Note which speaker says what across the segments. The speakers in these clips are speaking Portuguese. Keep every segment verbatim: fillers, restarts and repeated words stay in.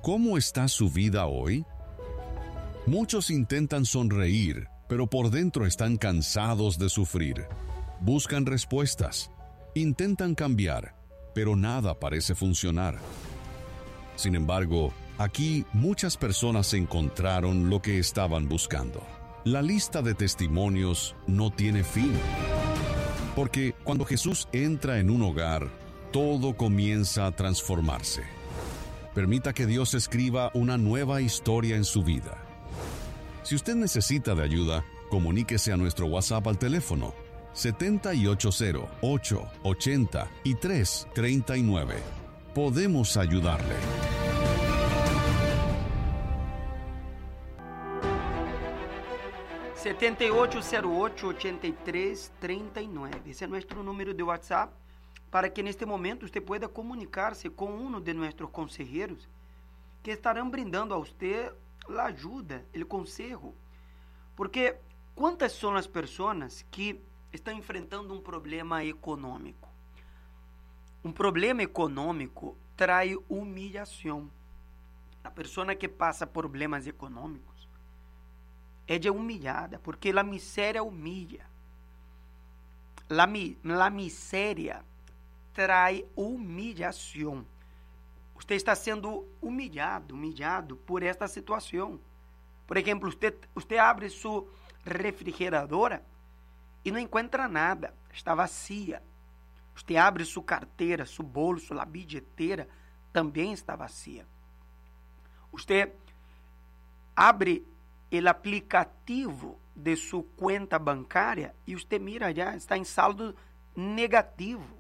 Speaker 1: ¿Cómo está su vida hoy? Muchos intentan sonreír, pero por dentro están cansados de sufrir. Buscan respuestas, intentan cambiar, pero nada parece funcionar. Sin embargo, aquí muchas personas encontraron lo que estaban buscando. La lista de testimonios no tiene fin. Porque cuando Jesús entra en un hogar, todo comienza a transformarse. Permita que Dios escriba una nueva historia en su vida. Si usted necesita de ayuda, comuníquese a nuestro WhatsApp al teléfono siete ocho cero, ocho ocho cero y tres tres nueve. Podemos ayudarle.
Speaker 2: siete ocho cero ocho, ocho tres tres nueve. Ese es nuestro número de WhatsApp para que en este momento usted pueda comunicarse con uno de nuestros consejeros que estarán brindando a usted la ayuda, el consejo. Porque ¿cuántas son las personas que están enfrentando un problema económico? Un problema económico trae humillación. La persona que pasa problemas económicos, ella é humilhada, porque a miséria humilha. La, la miséria traz humilhação. Você está sendo humilhado, humilhado por esta situação. Por exemplo, você, você abre sua refrigeradora e não encontra nada, está vazia. Você abre sua carteira, seu bolso, a bilheteira também está vazia. Você abre o aplicativo de sua conta bancária e você mira já, está em saldo negativo.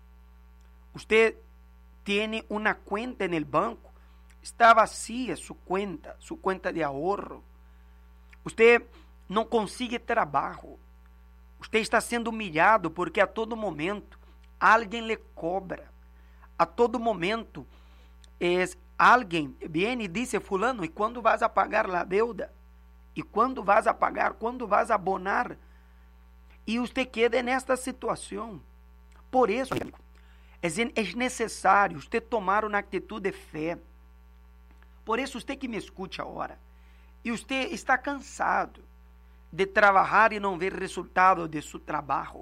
Speaker 2: Você tem uma conta no banco, está vazia sua conta, sua conta de ahorro. Você não consegue trabalho. Você está sendo humilhado porque a todo momento alguém lhe cobra. A todo momento é, alguém vem e diz, fulano, e quando vas a pagar a deuda? E quando vas a pagar? Quando vas a abonar? E você queda nesta situação. Por isso, amigo, é necessário você tomar uma atitude de fé. Por isso, você que me escute agora, e você está cansado de trabalhar e não ver resultado de seu trabalho.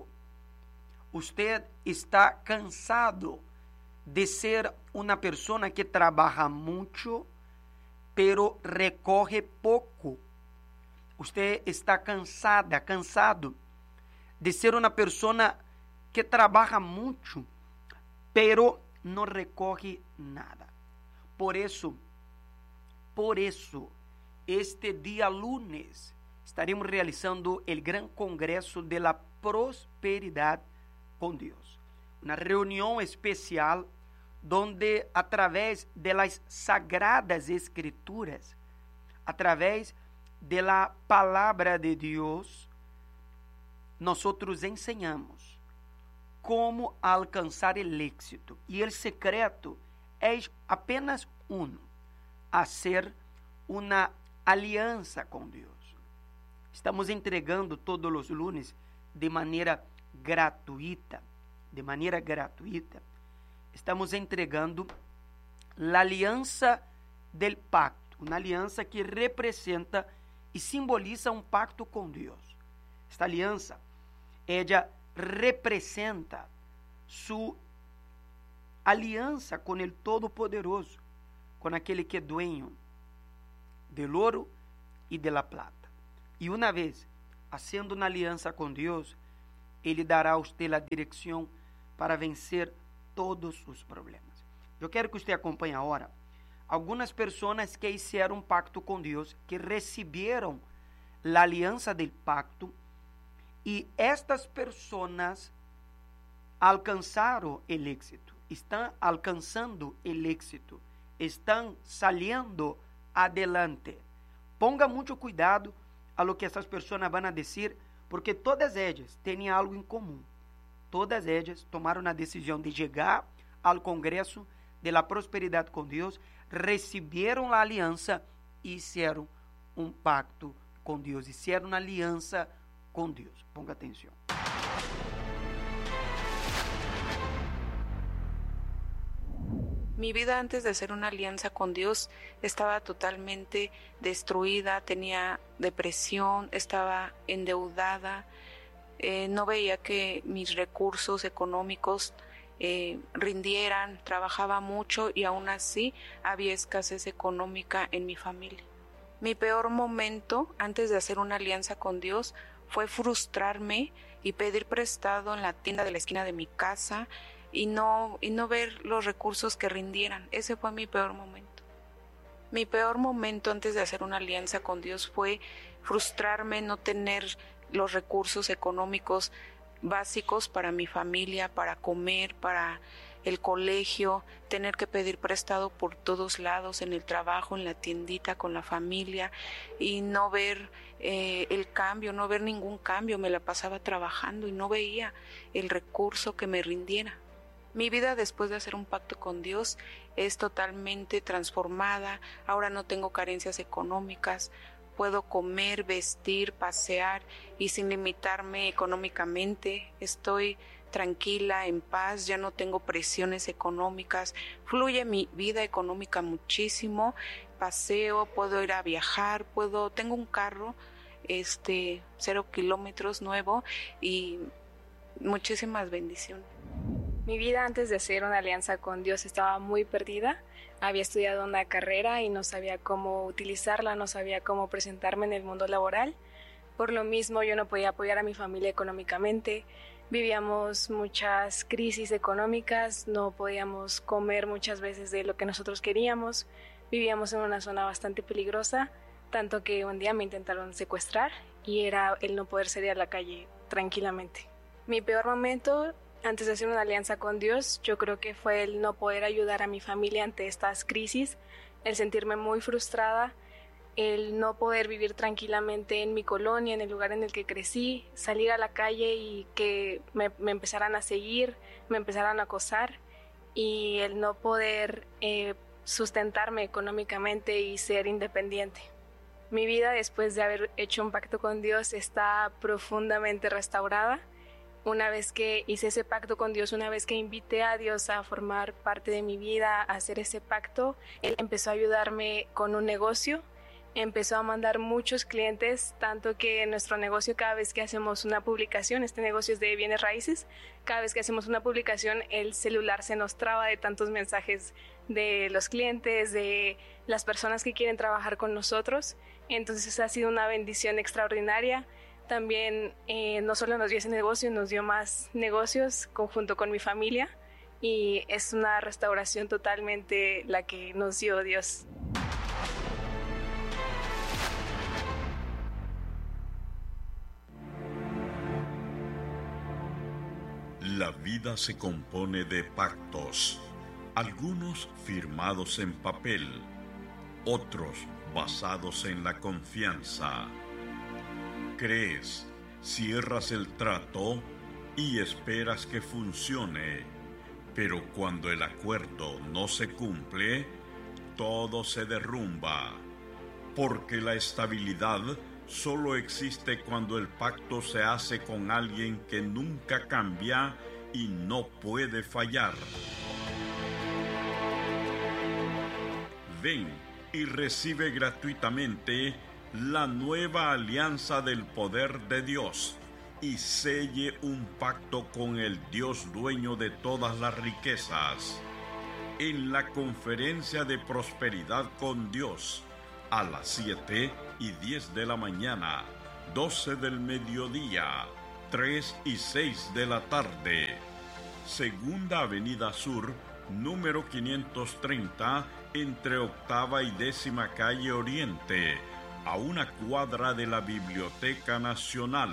Speaker 2: Você está cansado de ser uma pessoa que trabalha muito, pero recorre pouco. Você está cansada, cansado de ser uma pessoa que trabalha muito, pero não recorre nada. Por isso, por isso, este dia lunes, estaremos realizando o Gran Congresso de la Prosperidade com Deus. Uma reunião especial donde, através de las sagradas escrituras, através de la palavra de Deus, nós ensinamos como alcançar o êxito. E o secreto é apenas um, fazer uma aliança com Deus. Estamos entregando todos os lunes de maneira gratuita, de maneira gratuita, estamos entregando a aliança del pacto, uma aliança que representa e simboliza um pacto com Deus. Esta aliança, ela representa sua aliança com o Todo-Poderoso, com aquele que é dueño del ouro e de la plata. E uma vez, fazendo uma aliança com Deus, Ele dará a você a direção para vencer todos os problemas. Eu quero que você acompanhe agora algumas pessoas que fizeram um pacto com Deus, que receberam a aliança del pacto, e estas pessoas alcançaram o êxito, estão alcançando o êxito, estão saliendo adelante. Ponga muito cuidado a lo que essas pessoas vão a dizer, porque todas elas têm algo em comum. Todas elas tomaram a decisão de chegar ao Congresso de la Prosperidade com Deus, receberam a aliança e fizeram um pacto com Deus, fizeram uma aliança com Deus. Ponga atenção.
Speaker 3: Mi vida antes de hacer una alianza con Dios estaba totalmente destruida, tenía depresión, estaba endeudada, eh, no veía que mis recursos económicos eh, rindieran, trabajaba mucho y aún así había escasez económica en mi familia. Mi peor momento antes de hacer una alianza con Dios fue frustrarme y pedir prestado en la tienda de la esquina de mi casa, y no, y no ver los recursos que rindieran. Ese fue mi peor momento. Mi peor momento antes de hacer una alianza con Dios fue frustrarme, no tener los recursos económicos básicos para mi familia, para comer, para el colegio, tener que pedir prestado por todos lados, en el trabajo, en la tiendita, con la familia, y no ver eh, el cambio, no ver ningún cambio. Me la pasaba trabajando y no veía el recurso que me rindiera. Mi vida después de hacer un pacto con Dios es totalmente transformada. Ahora no tengo carencias económicas, puedo comer, vestir, pasear y sin limitarme económicamente. Estoy tranquila, en paz, ya no tengo presiones económicas, fluye mi vida económica muchísimo, paseo, puedo ir a viajar, puedo, tengo un carro, este, cero kilómetros nuevo y muchísimas bendiciones.
Speaker 4: Mi vida antes de hacer una alianza con Dios estaba muy perdida. Había estudiado una carrera y no sabía cómo utilizarla, no sabía cómo presentarme en el mundo laboral. Por lo mismo, yo no podía apoyar a mi familia económicamente. Vivíamos muchas crisis económicas, no podíamos comer muchas veces de lo que nosotros queríamos. Vivíamos en una zona bastante peligrosa, tanto que un día me intentaron secuestrar y era el no poder salir a la calle tranquilamente. Mi peor momento antes de hacer una alianza con Dios, yo creo que fue el no poder ayudar a mi familia ante estas crisis, el sentirme muy frustrada, el no poder vivir tranquilamente en mi colonia, en el lugar en el que crecí, salir a la calle y que me, me empezaran a seguir, me empezaran a acosar, y el no poder eh, sustentarme económicamente y ser independiente. Mi vida después de haber hecho un pacto con Dios está profundamente restaurada. Una vez que hice ese pacto con Dios, una vez que invité a Dios a formar parte de mi vida, a hacer ese pacto, Él empezó a ayudarme con un negocio, empezó a mandar muchos clientes, tanto que en nuestro negocio, cada vez que hacemos una publicación, este negocio es de bienes raíces, cada vez que hacemos una publicación, el celular se nos traba de tantos mensajes de los clientes, de las personas que quieren trabajar con nosotros. Entonces ha sido una bendición extraordinaria. También eh, no solo nos dio ese negocio, nos dio más negocios conjunto con mi familia, y es una restauración totalmente la que nos dio Dios.
Speaker 5: La vida se compone de pactos, algunos firmados en papel, otros basados en la confianza. Crees, cierras el trato y esperas que funcione, pero cuando el acuerdo no se cumple, todo se derrumba, porque la estabilidad solo existe cuando el pacto se hace con alguien que nunca cambia y no puede fallar. Ven y recibe gratuitamente la nueva alianza del poder de Dios y selle un pacto con el Dios dueño de todas las riquezas. En la conferencia de prosperidad con Dios, a las siete y diez de la mañana, doce del mediodía, tres y seis de la tarde. Segunda Avenida Sur, número quinientos treinta, entre octava y décima calle Oriente, a una cuadra de la Biblioteca Nacional.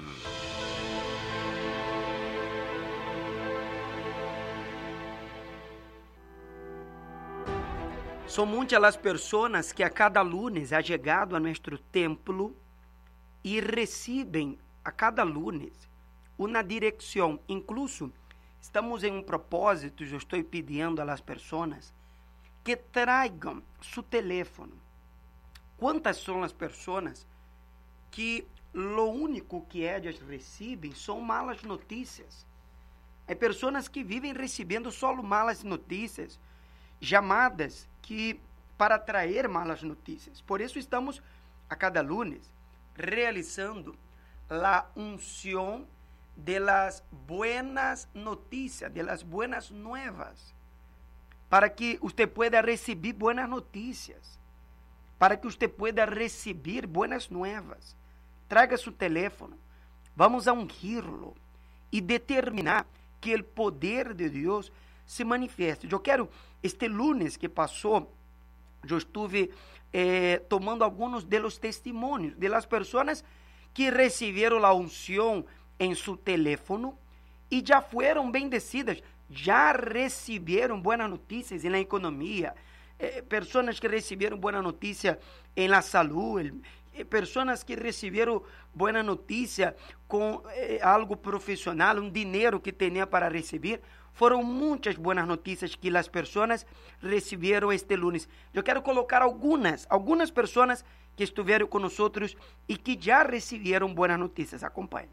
Speaker 2: São muitas as pessoas que a cada lunes ha chegado a nosso templo e recebem a cada lunes uma direção. Incluso estamos em um propósito, eu estou pedindo às pessoas que tragam seu telefone. Quantas são as pessoas que lo único que elas recebem são malas notícias? Há pessoas que vivem recebendo só malas notícias. chamadas que para trazer malas notícias. Por isso estamos a cada lunes realizando a unção de las buenas noticias, de las buenas nuevas, para que usted pueda recibir buenas noticias, para que usted pueda recibir buenas nuevas. Traga seu teléfono, vamos a ungirlo e determinar que o poder de Deus se manifeste. Eu quero, este lunes que passou, eu estive eh, tomando alguns de los testemunhos de las pessoas que receberam a unção em seu teléfono e já foram bendecidas, já receberam boas notícias na economia, eh, pessoas que receberam boa notícia em la saúde, eh, pessoas que receberam boa notícia com eh, algo profissional, um dinheiro que tinha para receber. Foram muitas boas notícias que as pessoas receberam este lunes. Eu quero colocar algumas, algumas pessoas que estiveram conosco e que já receberam boas notícias. Acompanhe.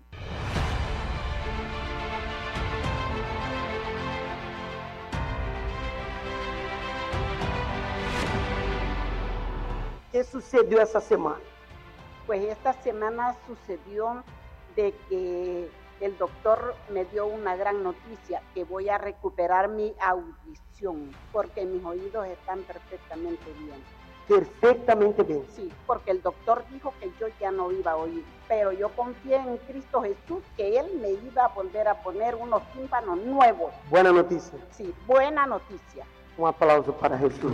Speaker 6: O que sucedió essa semana?
Speaker 7: Pues esta semana sucedió de que el doctor me dio una gran noticia, que voy a recuperar mi audición, porque mis oídos están perfectamente bien.
Speaker 6: Perfectamente bien.
Speaker 7: Sí, porque el doctor dijo que yo ya no iba a oír, pero yo confié en Cristo Jesús que Él me iba a volver a poner unos tímpanos nuevos.
Speaker 6: Buena noticia.
Speaker 7: Sí, buena noticia.
Speaker 6: Un aplauso para Jesús.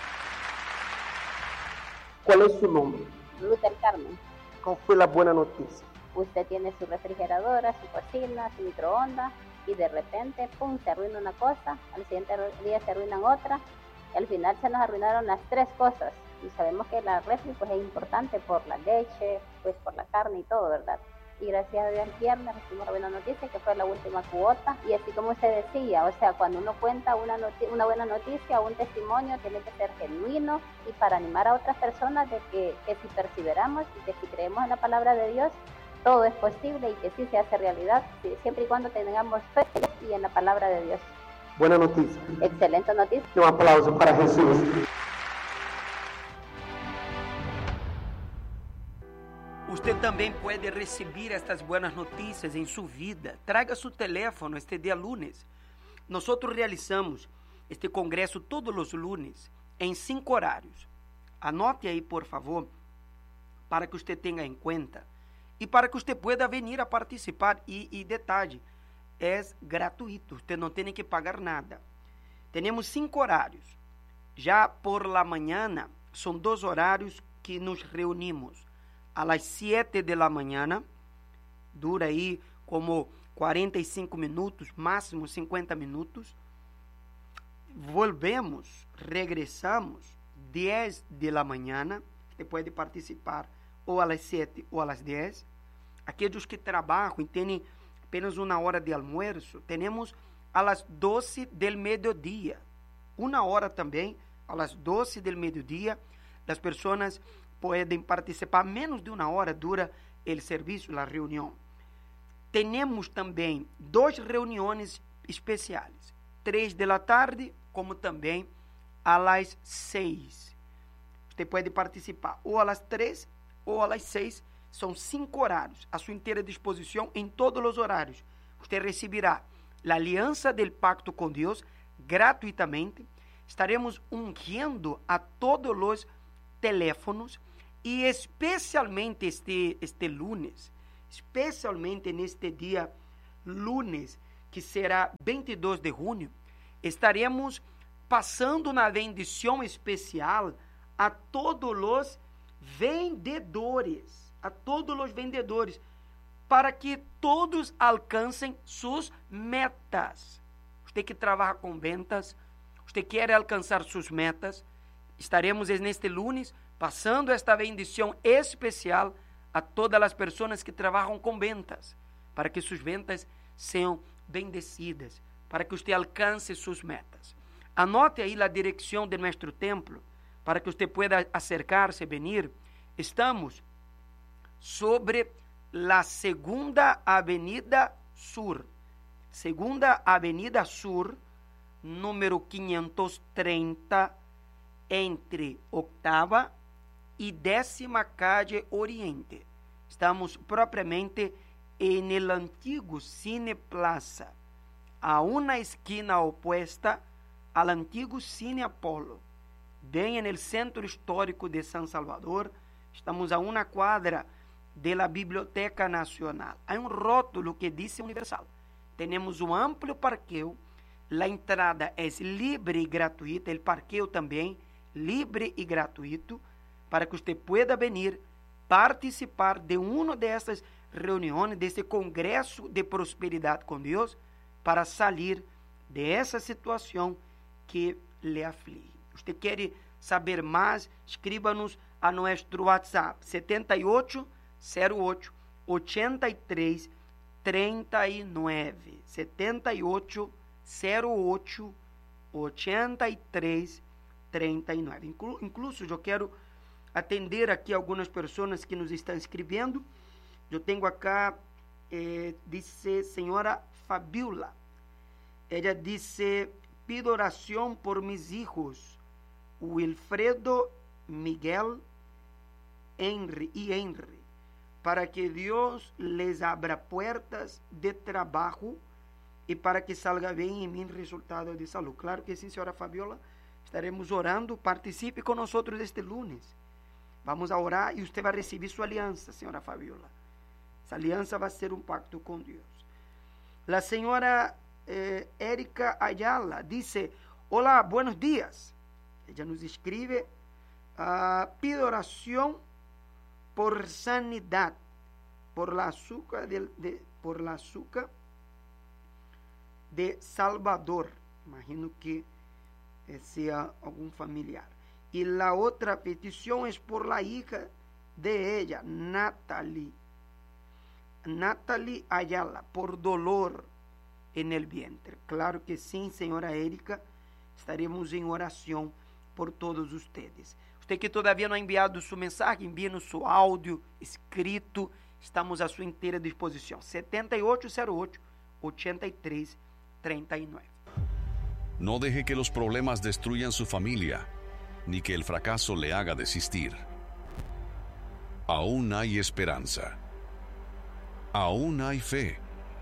Speaker 6: ¿Cuál es su nombre?
Speaker 8: Luz del Carmen.
Speaker 6: ¿Cuál fue la buena noticia?
Speaker 8: Usted tiene su refrigeradora, su cocina, su microondas y de repente, pum, se arruina una cosa, al siguiente día se arruinan otra y al final se nos arruinaron las tres cosas. Y sabemos que la refri pues es importante por la leche, pues por la carne y todo, ¿verdad? Y gracias a Dios el viernes recibimos una buena noticia que fue la última cuota. Y así como usted decía, o sea, cuando uno cuenta una, noti- una buena noticia, un testimonio, tiene que ser genuino y para animar a otras personas de que, que si perseveramos y que si creemos en la palabra de Dios, todo es posible y que sí se hace realidad, siempre y cuando tengamos fe y en la palabra de Dios.
Speaker 6: Buena noticia.
Speaker 8: Excelente noticia.
Speaker 6: Un aplauso para Jesús.
Speaker 2: Usted também pode receber estas boas notícias em sua vida. Traga seu teléfono este dia lunes. Nós realizamos este congresso todos os lunes em cinco horários. Anote aí, por favor, para que você tenha em conta e para que você pueda vir a participar. E, e detalhe, é gratuito, você não tem que pagar nada. Temos cinco horários. Já por la manhã, são dois horários que nos reunimos. A las siete de la manhã, dura aí como quarenta e cinco minutos, máximo cinquenta minutos. Volvemos, regressamos, dez de la manhã, você pode participar ou a las sete ou a las dez. Aqueles que trabalham e têm apenas uma hora de almoço, temos a las doze del mediodía. Uma hora também, a las doze del mediodía, as pessoas podem participar. Menos de uma hora dura o serviço, a reunião. Temos também duas reuniões especiais, três de la tarde, como também a las seis. Você pode participar ou a las três ou a las seis. São cinco horários à sua inteira disposição em todos os horários. Você receberá a aliança del pacto com Deus gratuitamente. Estaremos ungindo a todos os teléfonos e especialmente este, este lunes, especialmente neste dia lunes, que será vinte e dois de junho, estaremos passando na bendição especial a todos os vendedores, a todos os vendedores, para que todos alcancem suas metas. Você que trabalha com ventas, você quer alcançar suas metas, estaremos neste lunes passando esta bendição especial a todas as pessoas que trabalham com ventas, para que suas ventas sejam bendecidas, para que você alcance suas metas. Anote aí a direção de nosso templo, para que você pueda acercar-se, venir. Estamos sobre a Segunda Avenida Sur, Segunda Avenida Sur, número quinhentos treinta, entre octava e décima calle Oriente. Estamos propriamente en el antiguo Cine Plaza, a una esquina opuesta al antiguo Cine Apolo, bem en el centro histórico de San Salvador. Estamos a una cuadra de la Biblioteca Nacional. Há um rótulo que diz Universal. Temos um amplo parqueo. A entrada é livre e gratuita. O parqueo também livre e gratuito, para que você pueda venir participar de uma dessas reuniões, desse congresso de prosperidade com Deus, para sair dessa situação que lhe aflige. Você quer saber mais? Escríbanos a nosso WhatsApp setenta e oito zero oito oitenta e três trinta e nove, setenta e oito zero oito oitenta e três trinta e nove. Inclu, incluso eu quero atender aqui algumas pessoas que nos estão escrevendo. Eu tenho acá, eh, disse senhora Fabiola. Ela disse: pido oração por mis hijos, Wilfredo, Miguel, Henry e Henry, para que Deus les abra puertas de trabalho e para que salga bem em mim resultado de saúde. Claro que sim, senhora Fabiola. Estaremos orando. Participe com nós este lunes. Vamos a orar e você vai receber sua aliança, senhora Fabiola. Essa aliança vai ser um pacto com Deus. A senhora eh, Erika Ayala disse: olá, buenos dias. Ella nos escreve: uh, pido oração por sanidade, por la azúcar de, de, por la azúcar de Salvador. Imagino que seja algum familiar. E a outra petição é por la hija de ella, Natalie. Natalie Ayala, por dolor en el vientre. Claro que sim, senhora Erika. Estaremos em oração por todos ustedes. Você que todavia não ha enviado sua mensagem, envie-nos seu áudio escrito. Estamos à sua inteira disposição. setenta e oito zero oito oitenta e três trinta e nove.
Speaker 1: No deje que los problemas destruyan su familia, ni que el fracaso le haga desistir. Aún hay esperanza. Aún hay fe.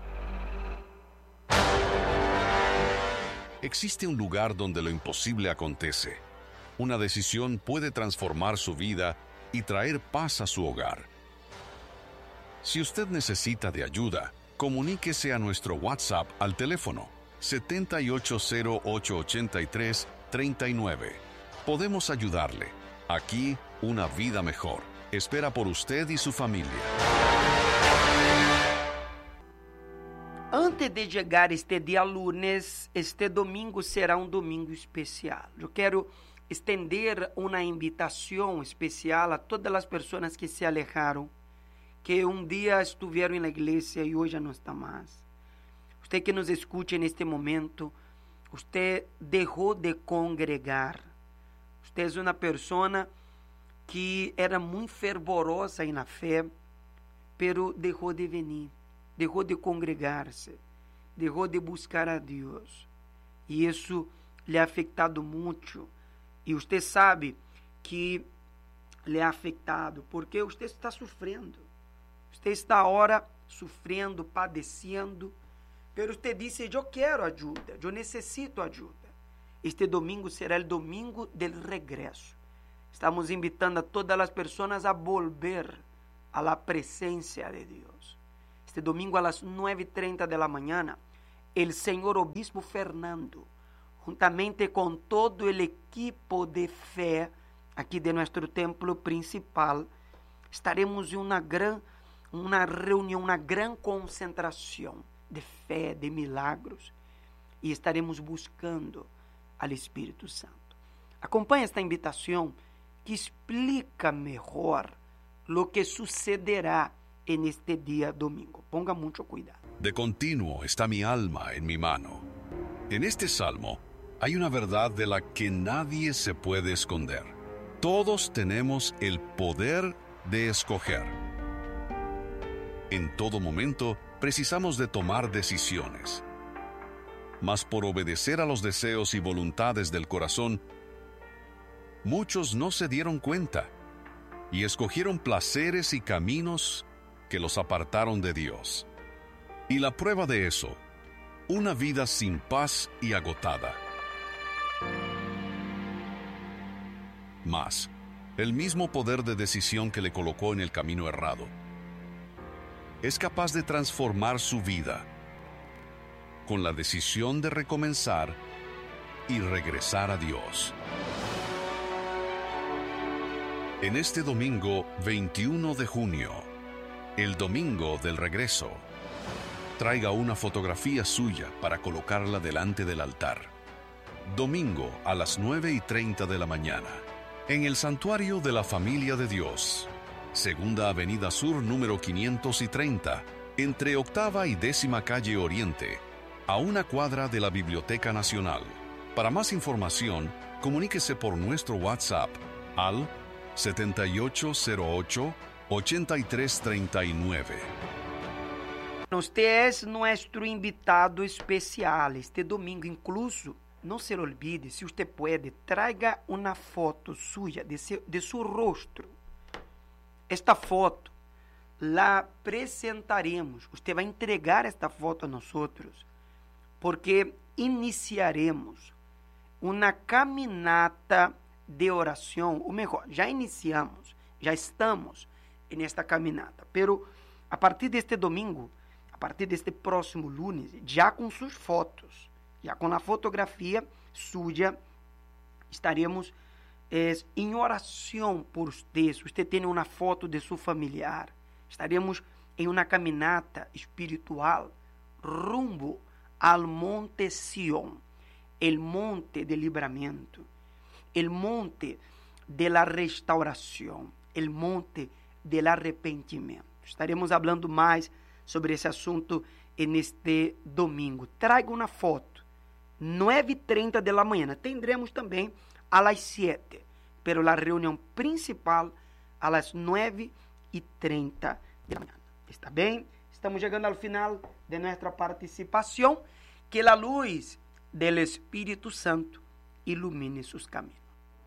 Speaker 1: Existe un lugar donde lo imposible acontece. Una decisión puede transformar su vida y traer paz a su hogar. Si usted necesita de ayuda, comuníquese a nuestro WhatsApp al teléfono setenta y ocho cero ocho ochenta y tres treinta y nueve. Podemos ayudarle. Aquí, una vida mejor espera por usted y su familia.
Speaker 2: Antes de chegar este dia lunes, este domingo será um domingo especial. Eu quero estender uma invitação especial a todas as pessoas que se alejaram, que um dia estiveram na igreja e hoje já não está mais. Você que nos escute neste momento, você deixou de congregar. Você é uma pessoa que era muito fervorosa na fé, pero deixou de venir, deixou de congregar-se, deixou de buscar a Deus. E isso lhe ha afetado muito. E você sabe que lhe ha afetado porque você está sofrendo. Você está agora sofrendo, padecendo. Pero você disse: eu quero ajuda, eu necessito ajuda. Este domingo será o domingo do regresso. Estamos invitando a todas as pessoas a volver a la presencia de Deus. Este domingo a las nueve y treinta de la mañana, el señor obispo Fernando, juntamente con todo el equipo de fe aquí de nuestro templo principal, estaremos en una gran, una reunión, una gran concentración de fé, de milagros, e estaremos buscando al Espírito Santo. Acompanhe esta invitação que explica melhor lo que sucederá en este día domingo. Ponga mucho cuidado.
Speaker 1: De continuo está mi alma en mi mano. En este salmo hay una verdad de la que nadie se puede esconder. Todos tenemos el poder de escoger. En todo momento precisamos de tomar decisiones. mas por obedecer a los deseos y voluntades del corazón, muchos no se dieron cuenta y escogieron placeres y caminos que los apartaron de Dios. Y la prueba de eso, una vida sin paz y agotada. Mas, el mismo poder de decisión que le colocó en el camino errado es capaz de transformar su vida con la decisión de recomenzar y regresar a Dios. En este domingo veintiuno de junio, el domingo del regreso, traiga una fotografía suya para colocarla delante del altar. Domingo a las nueve y treinta de la mañana, en el Santuario de la Familia de Dios, Segunda Avenida Sur número quinientos treinta, entre Octava y Décima Calle Oriente, a una cuadra de la Biblioteca Nacional. Para más información, comuníquese por nuestro WhatsApp al setenta y ocho cero ocho, ochenta y tres treinta y nueve.
Speaker 2: Usted es nuestro invitado especial este domingo. Incluso, no se lo olvide, si usted puede, traiga una foto suya de, se, de su rostro. Esta foto la presentaremos. Usted va a entregar esta foto a nosotros, porque iniciaremos una caminata de oración, o mejor, ya iniciamos, ya estamos en esta caminata, pero a partir de este domingo, a partir de este próximo lunes, já com suas fotos, já com a fotografia suya, estaremos eh, em oração por você. Se você tem uma foto de seu familiar, estaremos em uma caminata espiritual rumbo al monte Sión, el monte de livramento, el monte de la restauração, el monte del arrepentimiento. Estaremos falando mais sobre esse assunto neste domingo. Traga uma foto. nueve e treinta da manhã. Tendremos também a las siete, pero la reunião principal a las nueve e treinta da manhã. Está bem? Estamos chegando ao final de nossa participação. Que a luz del Espírito Santo ilumine seus caminhos.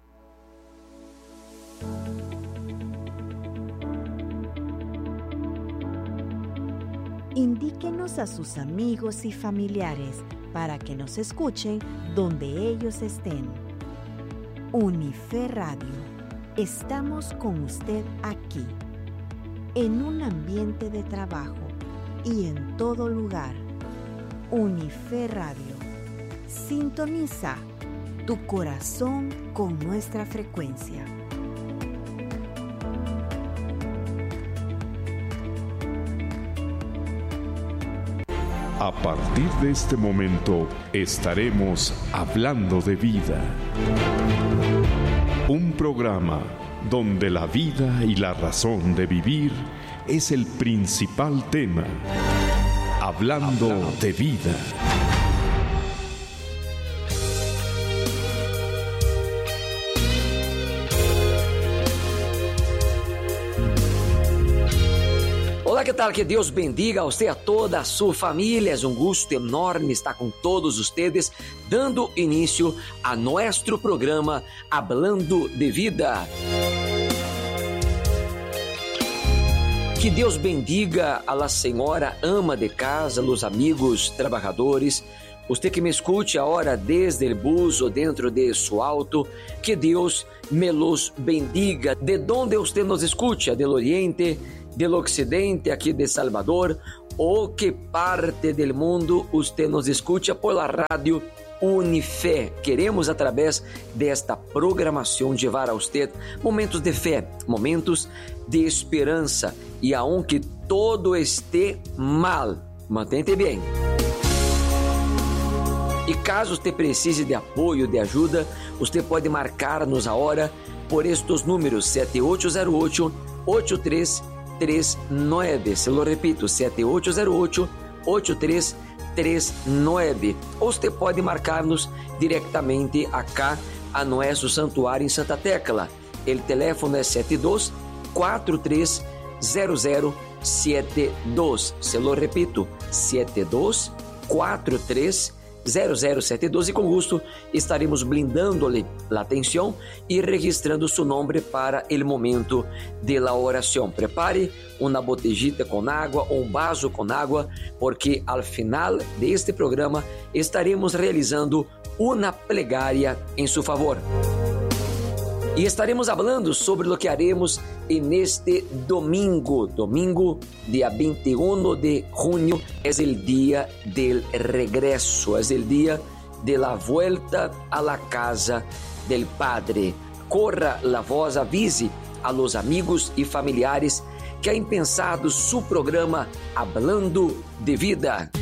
Speaker 9: Indíquenos a sus amigos y familiares para que nos escuchen donde ellos estén. Unife Radio. Estamos con usted aquí, en un ambiente de trabajo y en todo lugar. Unife Radio. Sintoniza tu corazón con nuestra frecuencia.
Speaker 10: A partir de este momento estaremos hablando de vida. Un programa donde la vida y la razón de vivir es el principal tema. Hablando, hablando. de vida.
Speaker 11: Olá, que tal? Que Deus bendiga a você e a toda a sua família. É um gosto enorme estar com todos vocês, dando início a nosso programa Hablando de Vida. Que Deus bendiga a la senhora ama de casa, os amigos trabalhadores, você que me escute agora desde o bus ou dentro de seu auto, que Deus me los bendiga. De onde você nos escute, do Oriente, do Ocidente, aqui de Salvador, ou que parte do mundo você nos escute por la rádio Unife. Queremos, através desta programação, levar a você momentos de fé, momentos de esperança, e aunque todo esté mal, mantente bem. E caso você precise de apoio, de ajuda, você pode marcar-nos a hora por estes números sete oito zero oito, oito três três nove. Se lo repito, sete oito zero oito, oito três três nove. Ou você pode marcar-nos diretamente acá a nosso santuário em Santa Tecla. O telefone é sete dois quatro três zero zero sete dois. Se lo repito, sete dois quatro três zero zero sete dois e com gosto estaremos blindando-lhe a atenção e registrando seu nome para o momento de la oração. Prepare uma botellita com água ou um vaso com água, porque al final de este programa estaremos realizando uma plegária em seu favor. E estaremos falando sobre o que haremos neste domingo, domingo, dia vinte e um de junho, é o dia del regresso, é o dia de la vuelta a la casa del Padre. Corra la voz, avise a los amigos e familiares que han pensado su programa Hablando de Vida.